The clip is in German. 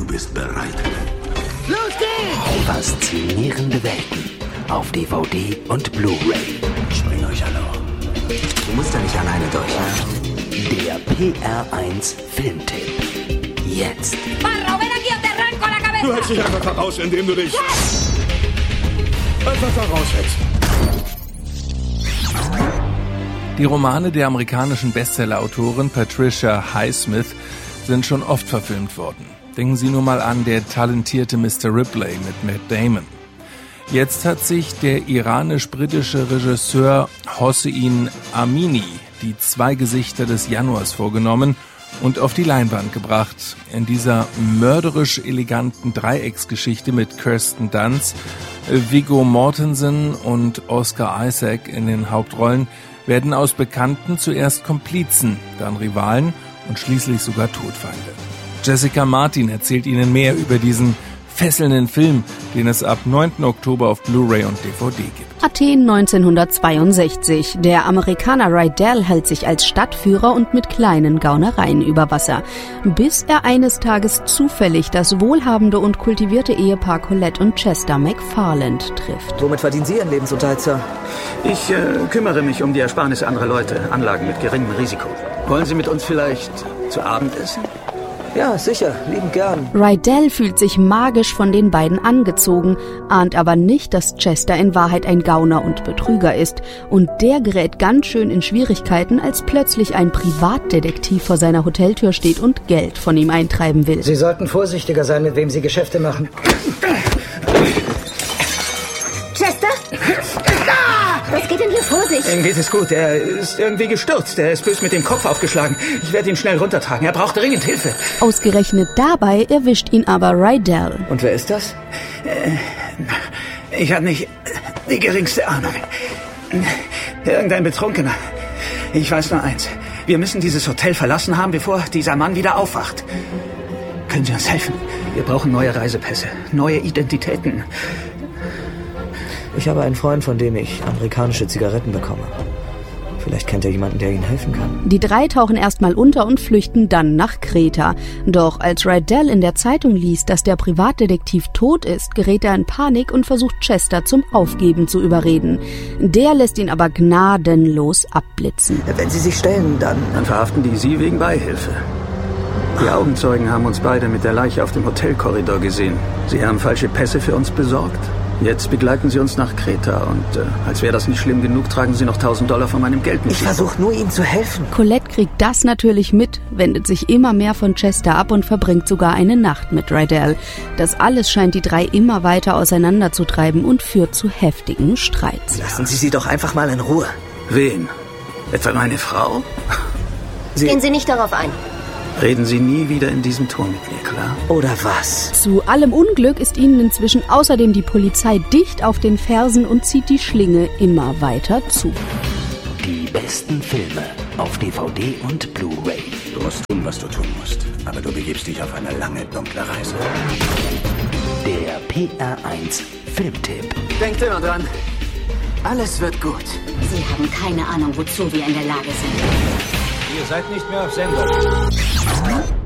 bist bereit. Los geht's! Faszinierende Welten auf DVD und Blu-ray. Spring euch alle um. Du musst ja nicht alleine durch. Der PR1 Filmtipp. Jetzt. Barro, ven aquí o te arranco la cabeza! Du hältst dich einfach heraus, indem du dich einfach heraushältst. Die Romane der amerikanischen Bestsellerautorin Patricia Highsmith sind schon oft verfilmt worden. Denken Sie nur mal an Der talentierte Mr. Ripley mit Matt Damon. Jetzt hat sich der iranisch-britische Regisseur Hossein Amini die 2 Gesichter des Januars vorgenommen und auf die Leinwand gebracht. In dieser mörderisch eleganten Dreiecksgeschichte mit Kirsten Dunst, Viggo Mortensen und Oscar Isaac in den Hauptrollen werden aus Bekannten zuerst Komplizen, dann Rivalen und schließlich sogar Todfeinde. Jessica Martin erzählt Ihnen mehr über diesen fesselnden Film, den es ab 9. Oktober auf Blu-ray und DVD gibt. Athen 1962. Der Amerikaner Rydell hält sich als Stadtführer und mit kleinen Gaunereien über Wasser, bis er eines Tages zufällig das wohlhabende und kultivierte Ehepaar Colette und Chester McFarland trifft. Womit verdienen Sie Ihren Lebensunterhalt, Sir? Ich kümmere mich um die Ersparnisse anderer Leute, Anlagen mit geringem Risiko. Wollen Sie mit uns vielleicht zu Abend essen? Ja, sicher, liebend gern. Rydell fühlt sich magisch von den beiden angezogen, ahnt aber nicht, dass Chester in Wahrheit ein Gauner und Betrüger ist. Und der gerät ganz schön in Schwierigkeiten, als plötzlich ein Privatdetektiv vor seiner Hoteltür steht und Geld von ihm eintreiben will. Sie sollten vorsichtiger sein, mit wem Sie Geschäfte machen. Chester? Was geht denn hier vor sich? Ihm geht es gut. Er ist irgendwie gestürzt. Er ist bös mit dem Kopf aufgeschlagen. Ich werde ihn schnell runtertragen. Er braucht dringend Hilfe. Ausgerechnet dabei erwischt ihn aber Rydell. Und wer ist das? Ich habe nicht die geringste Ahnung. Irgendein Betrunkener. Ich weiß nur eins. Wir müssen dieses Hotel verlassen haben, bevor dieser Mann wieder aufwacht. Können Sie uns helfen? Wir brauchen neue Reisepässe, neue Identitäten. Ich habe einen Freund, von dem ich amerikanische Zigaretten bekomme. Vielleicht kennt er jemanden, der Ihnen helfen kann. Die 3 tauchen erstmal unter und flüchten dann nach Kreta. Doch als Rydell in der Zeitung liest, dass der Privatdetektiv tot ist, gerät er in Panik und versucht Chester zum Aufgeben zu überreden. Der lässt ihn aber gnadenlos abblitzen. Wenn Sie sich stellen, dann verhaften die Sie wegen Beihilfe. Die Augenzeugen haben uns beide mit der Leiche auf dem Hotelkorridor gesehen. Sie haben falsche Pässe für uns besorgt. Jetzt begleiten Sie uns nach Kreta und als wäre das nicht schlimm genug, tragen Sie noch $1.000 von meinem Geld mit. Ich versuche nur, Ihnen zu helfen. Colette kriegt das natürlich mit, wendet sich immer mehr von Chester ab und verbringt sogar eine Nacht mit Rydell. Das alles scheint die 3 immer weiter auseinanderzutreiben und führt zu heftigen Streits. Lassen Sie sie doch einfach mal in Ruhe. Wen? Etwa meine Frau? Gehen Sie nicht darauf ein. Reden Sie nie wieder in diesem Ton mit mir, klar? Oder was? Zu allem Unglück ist ihnen inzwischen außerdem die Polizei dicht auf den Fersen und zieht die Schlinge immer weiter zu. Die besten Filme auf DVD und Blu-ray. Du musst tun, was du tun musst. Aber du begibst dich auf eine lange, dunkle Reise. Der PR1 Filmtipp. Denkt immer dran. Alles wird gut. Sie haben keine Ahnung, wozu wir in der Lage sind. Ihr seid nicht mehr auf Sendung.